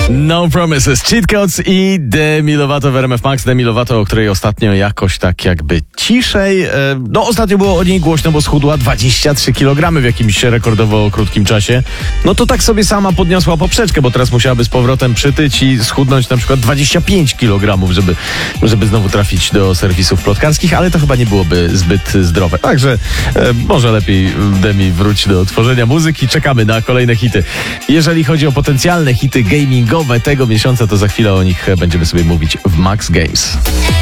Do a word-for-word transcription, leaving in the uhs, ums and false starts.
No Promises, Cheat Codes i Demi Lovato w R M F Max. Demi Lovato, o której ostatnio jakoś tak jakby ciszej. No ostatnio było o niej głośno, bo schudła dwadzieścia trzy kilogramy w jakimś rekordowo krótkim czasie. No to tak sobie sama podniosła poprzeczkę, bo teraz musiałaby z powrotem przytyć i schudnąć na przykład dwadzieścia pięć kilogramów, żeby, żeby znowu trafić do serwisów plotkarskich, ale to chyba nie byłoby zbyt zdrowe. Także e, może lepiej Demi wróć do tworzenia muzyki. Czekamy na kolejne hity. Jeżeli chodzi o potencjalne hity gamingowe tego miesiąca, to za chwilę o nich będziemy sobie mówić w Max Games.